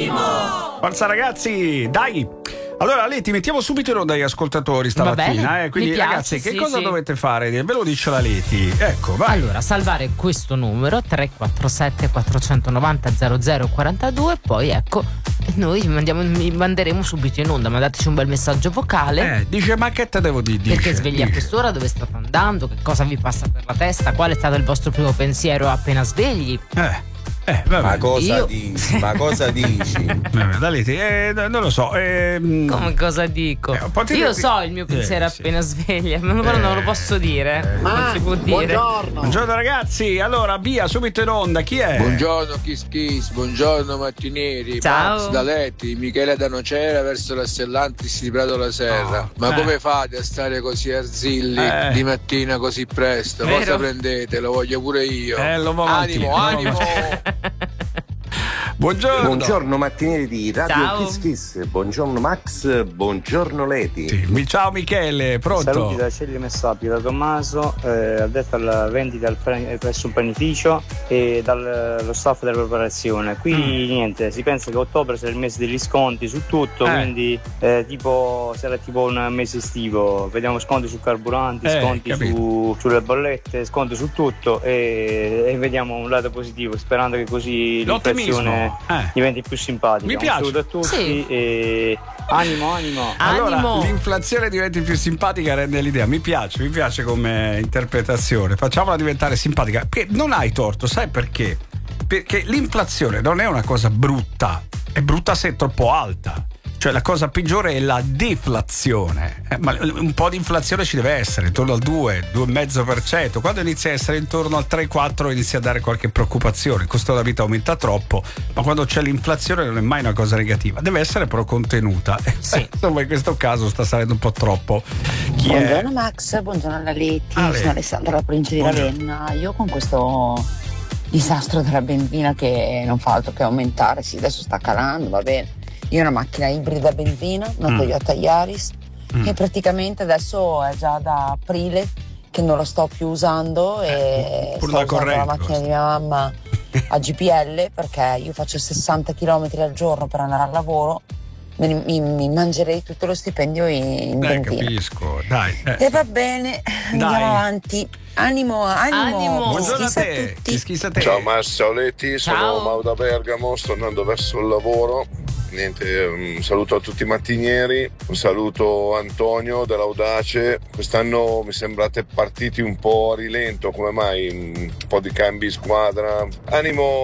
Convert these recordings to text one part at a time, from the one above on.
Forza ragazzi, dai! Allora Leti, mettiamo subito in onda gli ascoltatori stamattina, quindi piace, ragazzi, che sì, cosa sì. dovete fare? Ve lo dice la Leti. Ecco, vai. Allora, salvare questo numero 347 490 0042, poi ecco, noi manderemo subito in onda. Mandateci un bel messaggio vocale. Dice, ma che te devo dire? Perché svegli a quest'ora, dove state andando, che cosa vi passa per la testa, qual è stato il vostro primo pensiero appena svegli? Vabbè. Ma cosa dici? Ma cosa dici? Leti, non lo so. Come cosa dico? Io so il mio pensiero appena sveglia, però non lo posso dire. Non si può dire. Buongiorno ragazzi, allora via subito in onda. Chi è? Buongiorno Kiss Kiss, buongiorno mattinieri. Ciao. Max da Letti, Michele da Nocera verso la Stellantis di Prato la Serra. Ma come fate a stare così arzilli di mattina così presto? Vero? Cosa prendete? Lo voglio pure io. Animo. Buongiorno mattinieri di Radio Ciao. Kiss Kiss. Buongiorno Max, buongiorno Leti. Ciao Michele, pronto? Saluti da Celio Messapi, da Tommaso, addetto alla vendita presso un panificio e dallo staff della preparazione. Qui niente, si pensa che ottobre sarà il mese degli sconti su tutto, quindi sarà tipo un mese estivo. Vediamo sconti su carburanti, sconti sulle bollette, sconti su tutto e vedidiamo un lato positivo, sperando che così l'inflazione diventi più simpatica. Mi piace. Un saluto a tutti e animo. Allora, l'inflazione diventi più simpatica, rende l'idea. Mi piace come interpretazione. Facciamola diventare simpatica. Perché non hai torto, sai perché? Perché l'inflazione non è una cosa brutta, è brutta se è troppo alta. Cioè la cosa peggiore è la deflazione, ma un po' di inflazione ci deve essere, intorno al 2,5%. Quando inizia a essere intorno al 3-4 inizia a dare qualche preoccupazione, il costo della vita aumenta troppo, ma quando c'è l'inflazione non è mai una cosa negativa, deve essere però contenuta. Insomma in questo caso sta salendo un po' troppo. Buongiorno Max, buongiorno alla Leti, sono Alessandra, la provincia di Ravenna. Io con questo disastro della benzina che non fa altro che aumentare, sì adesso sta calando, va bene. Io ho una macchina ibrida a benzina, una Toyota Yaris, che praticamente adesso è già da aprile che non la sto più usando e sto usando la macchina di mia mamma a GPL perché io faccio 60 km al giorno per andare al lavoro, mi mangerei tutto lo stipendio in benzina. Capisco, dai. E va bene, andiamo avanti. Animo. Buongiorno a te. Tutti. Ciao Max, ciao Leti, sono Mau da Bergamo, sto andando verso il lavoro. Niente, un saluto a tutti i mattinieri, un saluto a Antonio dell'Audace. Quest'anno mi sembrate partiti un po' a rilento, come mai? Un po' di cambi in squadra. Animo.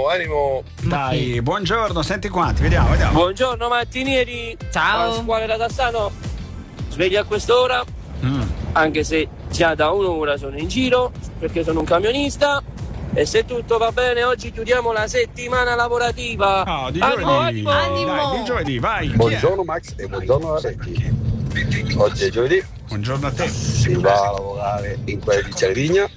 Dai, buongiorno, senti quanti, vediamo. Buongiorno mattinieri. Ciao. Pasquale da Cassano, sveglia a quest'ora, anche se già da un'ora sono in giro perché sono un camionista. E se tutto va bene, oggi chiudiamo la settimana lavorativa. Dai, di giovedì, vai. Buongiorno Max e buongiorno a Leti. Oggi è giovedì. Buongiorno a te. Si va a lavorare in quella di Cervigna.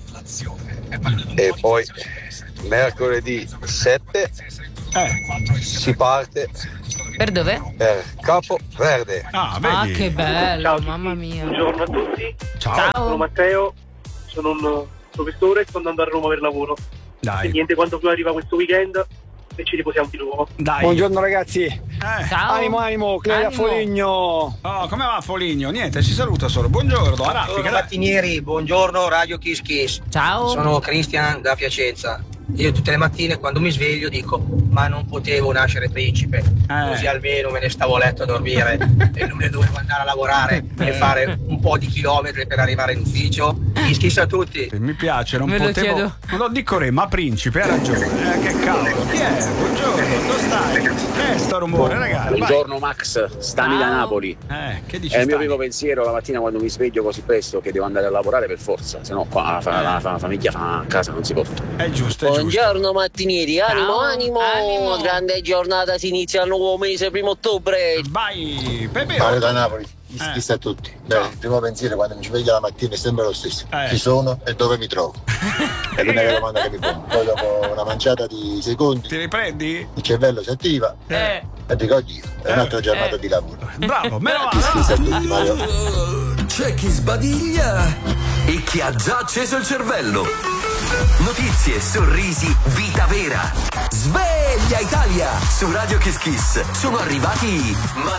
E poi mercoledì 7 si parte. Per dove? Per Capo Verde. Vedi? Che bello, mamma mia. Buongiorno a tutti. Ciao. Sono Matteo, sono un professore e sto andando a Roma per lavoro. Dai. E niente, quando poi arriva questo weekend e ci riposiamo di nuovo. Dai. Buongiorno ragazzi. Ciao. Animo, Clea Foligno. Oh, come va Foligno? Niente, ci saluta solo. Buongiorno, Buongiorno mattinieri, buongiorno Radio Kiss Kiss. Ciao. Sono Cristian da Piacenza. Io tutte le mattine quando mi sveglio dico ma non potevo nascere principe, così almeno me ne stavo a letto a dormire e non ne dovevo andare a lavorare e fare un po' di chilometri per arrivare in ufficio. Kiss a tutti. Mi piace, non Me lo potevo. chiedo. Non lo dico re, ma principe, ha ragione. Che cavolo, chi è? Buongiorno, dove stai? Sto rumore, ragazzi. Buongiorno Max, Stani da Napoli. Che dici? È il mio primo pensiero la mattina quando mi sveglio così presto che devo andare a lavorare per forza, se no qua la famiglia a casa non si porta. È giusto. Buongiorno mattinieri, animo. Grande giornata, si inizia il nuovo mese, 1 ottobre. Vai, Pepe. Mario da Napoli, chissà a tutti. Beh, il primo pensiero quando mi sveglio la mattina è sempre lo stesso. Chi sono e dove mi trovo? È l'unica domanda che mi pongo. Poi dopo una manciata di secondi ti riprendi? Il cervello si attiva e dico oddio, è un'altra giornata di lavoro. Bravo, meno Chissà a tutti, Mario. C'è chi sbadiglia e chi ha già acceso il cervello. Notizie, sorrisi, vita vera. Sveglia Italia! Su Radio Kiss Kiss sono arrivati